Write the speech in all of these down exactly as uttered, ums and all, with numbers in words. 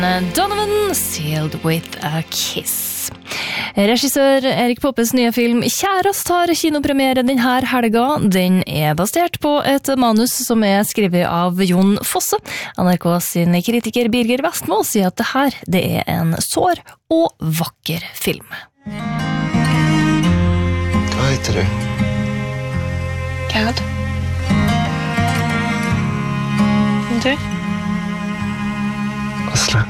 Donovan, Sealed with a Kiss. Regissør Erik Poppes nye film Kjærast har kinopremiere denne helga. Den er basert på et manus som er skrevet av Jon Fosse. N R K sin kritiker Birger Vestmo sier at det her det er en sår og vakker film. Hva heter du? Gerd. Du? Asle.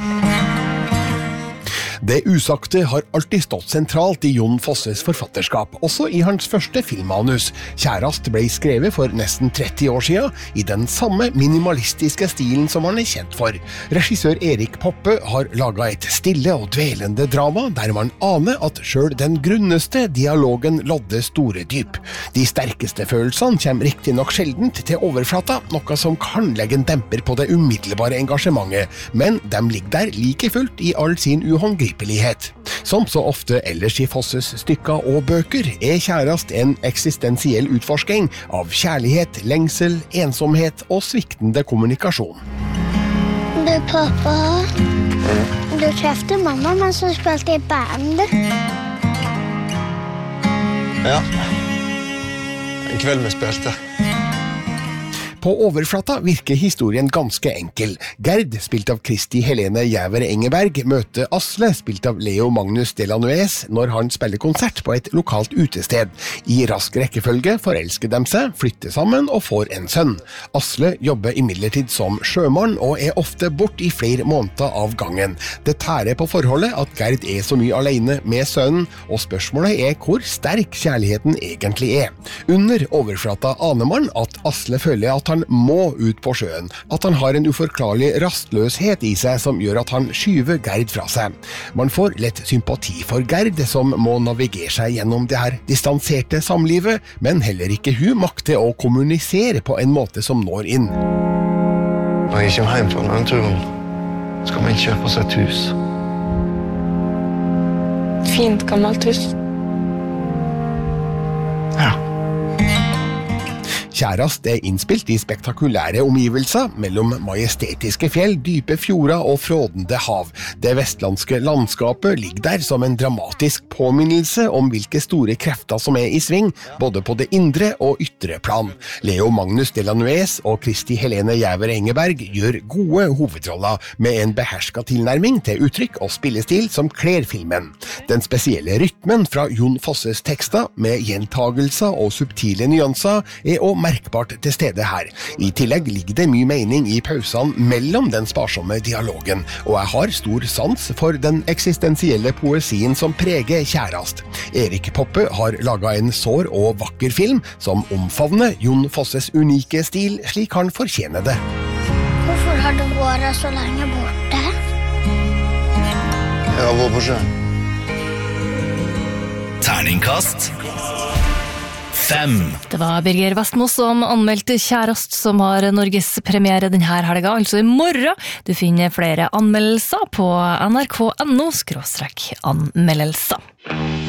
Det usagte har alltid stått sentralt i Jon Fosses forfatterskap, også i hans første filmmanus. Kjærast ble skrevet for nesten tretti år siden, i den samme minimalistiske stilen som han er kjent for. Regissør Erik Poppe har laget et stille og dvelende drama, der man aner at selv den grunneste dialogen lodder store dyp. De sterkeste følelsene kommer riktig nok sjeldent til overflata, noe som kan legge en demper på det umiddelbare engasjementet, men de ligger der like fullt i all sin uhåndgripelighet. Som så ofte ellers i Fosses stykker og bøker, er Kjærast en eksistensiell utforsking av kjærlighet, lengsel, ensomhet og sviktende kommunikasjon. Du, pappa, du trefte mamma mens hun spilte i band. Ja, en kveld vi spilte. På overflata virker historien ganske enkel. Gerd, spilt av Kristi Helene Gjæver Engeberg, møter Asle, spilt av Leo Magnus Delanuez, når han spiller konsert på et lokalt utested. I rask rekkefølge forelsker de seg, flytter sammen og får en sønn. Asle jobber imidlertid som sjømann og er ofte bort i flere måneder av gangen. Det tærer på forholdet at Gerd er så mye alene med sønnen, og spørsmålet er hvor sterk kjærligheten egentlig er. Under overflata aner man at Asle føler at han må ut på sjøen, at han har en uforklarlig rastløshet i seg som gjør at han skyver Gerd fra seg. Man får lett sympati for Gerd, som må navigere seg gjennom det her distanserte samlivet, men heller ikke hun makter å kommunisere på en måte som når inn. Når jeg kommer hjem fra denne turen, skal man kjøpe seg et hus. Fint gammelt hus. Ja. Kjærast er innspilt i spektakulære omgivelser mellom majestetiske fjell, dype fjorder og frådende hav. Det vestlandske landskapet ligger der som en dramatisk påminnelse om hvilke store krefter som er i sving, både på det indre og ytre plan. Leo Magnus Delanuez og Kristi Helene Gjæver Engeberg gjør gode hovedroller med en behersket tilnærming til uttrykk og spillestil som kler filmen. Den spesielle rytmen fra Jon Fosses tekster med gjentagelser og subtile nyanser er også merkbart til stede her. I tillegg ligger det mye mening i pausene mellom den sparsomme dialogen, og jeg har stor sans for den eksistensielle poesien som preger Kjærast. Erik Poppe har laget en sår og vakker film som omfavner Jon Fosses unike stil slik han fortjener det. Hvorfor har du vært så lenge borte? Jeg har vært på sjøen. Terningkast fem. Det var Birger Vestmo som anmeldte Kjærast, som har Norges premiere denne helga, altså i morgen. Du finner flere anmeldelser på N R K punktum N O skråstrek anmeldelser.